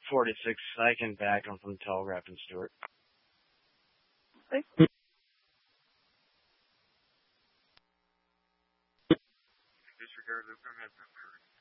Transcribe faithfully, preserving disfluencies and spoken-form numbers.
forty-six, I can back him from Telegraph and Stewart. Okay. Disregard the permit.